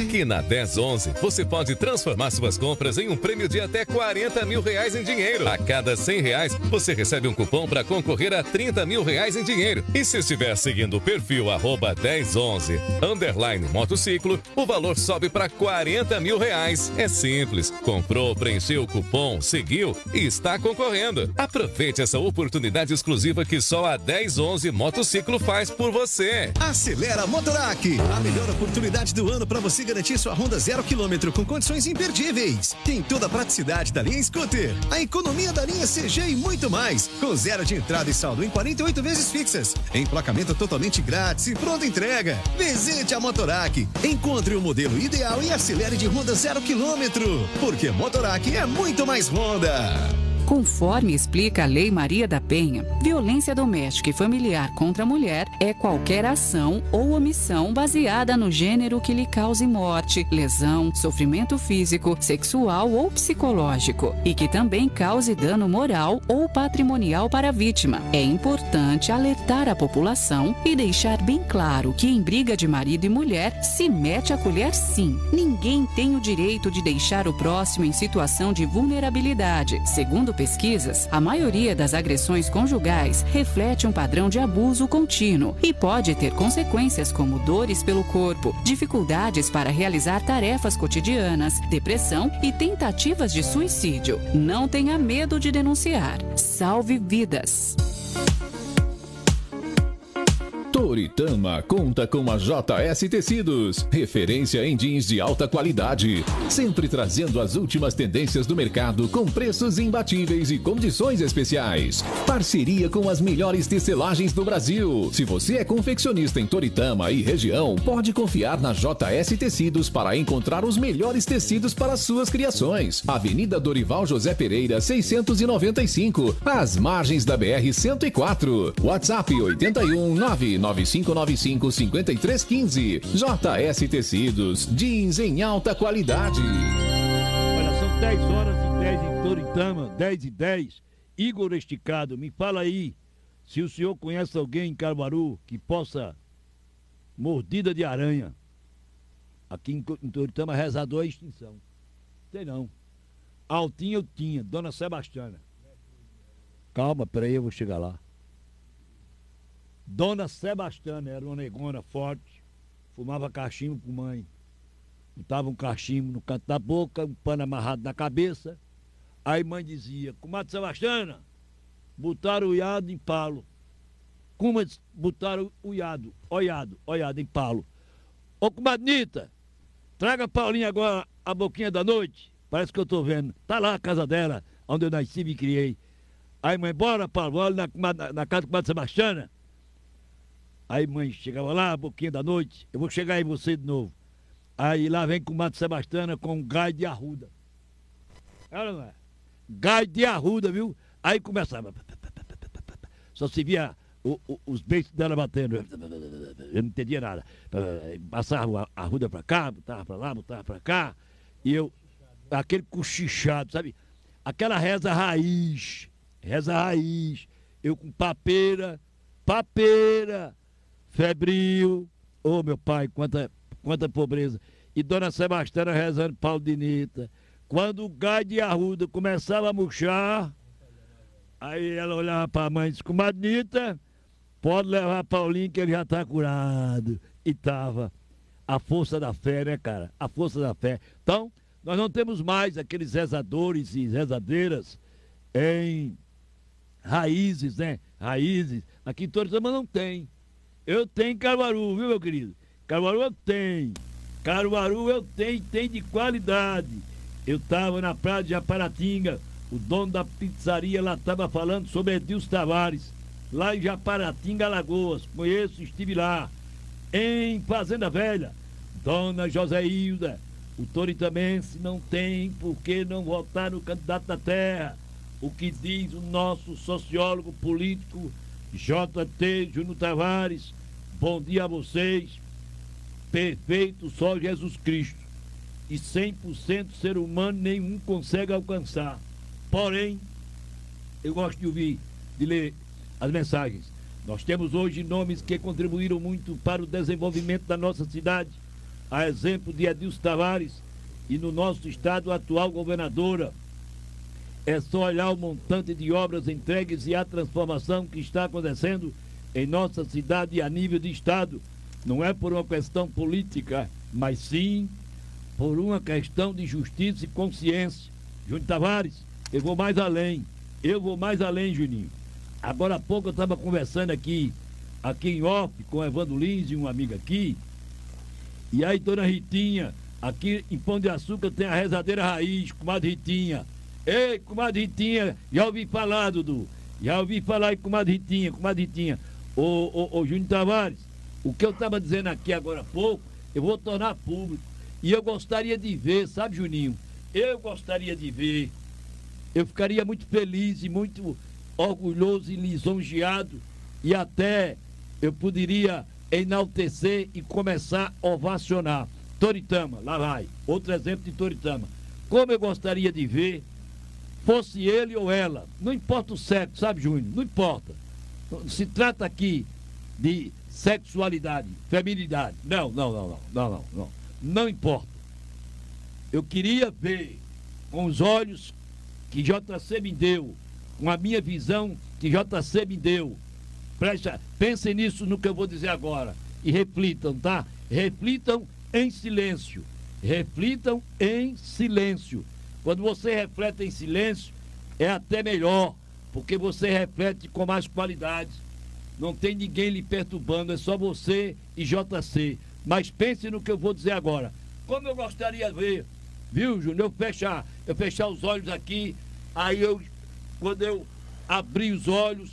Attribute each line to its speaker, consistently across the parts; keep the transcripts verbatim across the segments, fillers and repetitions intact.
Speaker 1: Aqui na dez onze, você pode transformar suas compras em um prêmio de até quarenta mil reais em dinheiro. A cada cem reais, você recebe um cupom para concorrer a trinta mil reais em dinheiro. E se estiver seguindo o perfil arroba dez onze, underline motociclo, o valor sobe para quarenta mil reais. É simples. Comprou, preencheu o cupom, seguiu e está concorrendo. Aproveite essa oportunidade exclusiva que só a dez onze Motociclo faz por você.
Speaker 2: Acelera Motorac, a melhor oportunidade do ano para você garantir sua Honda zero quilômetro com condições imperdíveis. Tem toda a praticidade da linha Scooter, a economia da linha C G e muito mais, com zero de entrada e saldo em quarenta e oito vezes fixas, emplacamento totalmente grátis e pronta entrega. Visite a Motorac, encontre o modelo ideal e acelere de Honda zero quilômetro, porque Motorac é muito mais Honda.
Speaker 3: Conforme explica a Lei Maria da Penha, violência doméstica e familiar contra a mulher é qualquer ação ou omissão baseada no gênero que lhe cause morte, lesão, sofrimento físico, sexual ou psicológico e que também cause dano moral ou patrimonial para a vítima. É importante alertar a população e deixar bem claro que em briga de marido e mulher se mete a colher sim. Ninguém tem o direito de deixar o próximo em situação de vulnerabilidade. Segundo pesquisas, a maioria das agressões conjugais reflete um padrão de abuso contínuo e pode ter consequências como dores pelo corpo, dificuldades para realizar tarefas cotidianas, depressão e tentativas de suicídio. Não tenha medo de denunciar. Salve vidas.
Speaker 4: Toritama conta com a J S Tecidos, referência em jeans de alta qualidade, sempre trazendo as últimas tendências do mercado com preços imbatíveis e condições especiais. Parceria com as melhores tecelagens do Brasil. Se você é confeccionista em Toritama e região, pode confiar na J S Tecidos para encontrar os melhores tecidos para suas criações. Avenida Dorival José Pereira, seiscentos e noventa e cinco, às margens da B R cento e quatro. WhatsApp oito um nove nove cinco nove cinco cinco três um cinco. J S Tecidos, jeans em alta qualidade.
Speaker 5: Olha, são dez horas e dez em Toritama, dez e dez. Igor Esticado, me fala aí se o senhor conhece alguém em Caruaru que possa mordida de aranha. Aqui em, em Toritama, rezador é extinção. Tem não. Altinha eu tinha, Dona Sebastiana. Calma, peraí, eu vou chegar lá. Dona Sebastiana era uma negona forte, fumava cachimbo com mãe. Botava um cachimbo no canto da boca, um pano amarrado na cabeça. Aí mãe dizia, comadre Sebastiana, botaram o iado em palo. Como botaram o iado, olhado, olhado em palo. Ô comadre Nita, traga a Paulinha agora a boquinha da noite. Parece que eu tô vendo. Tá lá a casa dela, onde eu nasci e me criei. Aí mãe, bora Paulo, olha na, na, na casa do comadre Sebastiana. Aí mãe chegava lá, a boquinha da noite, eu vou chegar em você de novo. Aí lá vem com o Mato Sebastiana com um gai de arruda. Olha lá, gai de arruda, viu? Aí começava. Só se via o, o, os beijos dela batendo. Eu não entendia nada. Passava a arruda pra cá, botava pra lá, botava pra cá. E eu, aquele cochichado, sabe? Aquela reza raiz, reza raiz. Eu com papeira, papeira. Febril, ô oh, meu pai, quanta, quanta pobreza. E Dona Sebastiana rezando Paulo de Nita. Quando o gai de arruda começava a murchar, aí ela olhava para a mãe e disse, comadre Nita, pode levar Paulinho que ele já está curado. E tava. A força da fé, né, cara? A força da fé. Então, nós não temos mais aqueles rezadores e rezadeiras em raízes, né? Raízes. Aqui em Toritama não tem. Eu tenho Caruaru, viu, meu querido? Caruaru eu tenho. Caruaru eu tenho, tem de qualidade. Eu estava na praia de Japaratinga, o dono da pizzaria lá estava falando sobre Edilson Tavares, lá em Japaratinga, Alagoas. Conheço, estive lá. Em Fazenda Velha, Dona Joséilda, o toritamense não tem por que não votar no candidato da terra. O que diz o nosso sociólogo político J T Júnior Tavares, bom dia a vocês. Perfeito só Jesus Cristo. E cem por cento ser humano nenhum consegue alcançar. Porém, eu gosto de ouvir, de ler as mensagens. Nós temos hoje nomes que contribuíram muito para o desenvolvimento da nossa cidade, a exemplo de Edilson Tavares e no nosso estado a atual governadora. É só olhar o montante de obras entregues e a transformação que está acontecendo em nossa cidade a nível de estado. Não é por uma questão política, mas sim por uma questão de justiça e consciência. Júnior Tavares, eu vou mais além. Eu vou mais além, Juninho. Agora há pouco eu estava conversando aqui, aqui em off, com o Evandro Lins e um amigo aqui. E aí, dona Ritinha, aqui em Pão de Açúcar tem a rezadeira raiz, comadre Ritinha. Ei, comadre Ritinha, já ouvi falar, Dudu. Já ouvi falar aí, comadre Ritinha, comadre Ritinha. Ô, ô, ô, Júnior Tavares, o que eu estava dizendo aqui agora há pouco, eu vou tornar público. E eu gostaria de ver, sabe, Juninho? Eu gostaria de ver, eu ficaria muito feliz e muito orgulhoso e lisonjeado, e até eu poderia enaltecer e começar a ovacionar. Toritama, lá vai, outro exemplo de Toritama. Como eu gostaria de ver, fosse ele ou ela, não importa o sexo, sabe, Júnior? Não importa. Se trata aqui de sexualidade, feminilidade. Não, não, não, não, não, não, não. Não importa. Eu queria ver com os olhos que J C me deu, com a minha visão que J C me deu. Presta, pensem nisso no que eu vou dizer agora e reflitam, tá? Reflitam em silêncio. Reflitam em silêncio. Quando você reflete em silêncio, é até melhor, porque você reflete com mais qualidade. Não tem ninguém lhe perturbando, é só você e J C. Mas pense no que eu vou dizer agora. Como eu gostaria de ver, viu, Júnior? Eu fechar, eu fechar os olhos aqui, aí eu, quando eu abrir os olhos,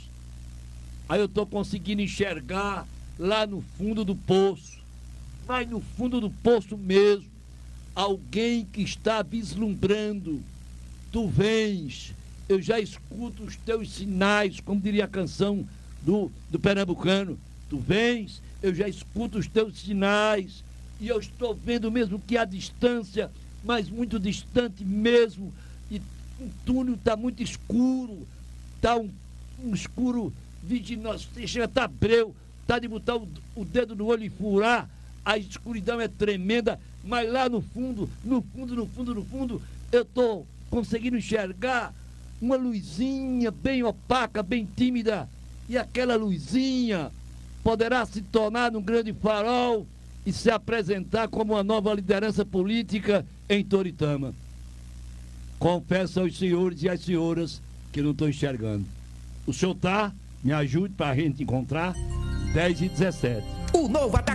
Speaker 5: aí eu estou conseguindo enxergar lá no fundo do poço, mas no fundo do poço mesmo, alguém que está vislumbrando. Tu vens, eu já escuto os teus sinais, como diria a canção do, do pernambucano. Tu vens, eu já escuto os teus sinais, e eu estou vendo mesmo que a distância, mas muito distante mesmo, e o túnel está muito escuro, está um, um escuro viginoso, chega, está breu, está de botar o, o dedo no olho e furar, a escuridão é tremenda, mas lá no fundo, no fundo, no fundo, no fundo, eu estou conseguindo enxergar uma luzinha bem opaca, bem tímida, e aquela luzinha poderá se tornar um grande farol e se apresentar como uma nova liderança política em Toritama. Confesso aos senhores e às senhoras que não estou enxergando. O senhor tá? Me ajude para a gente encontrar. dez e dezessete.
Speaker 6: O novo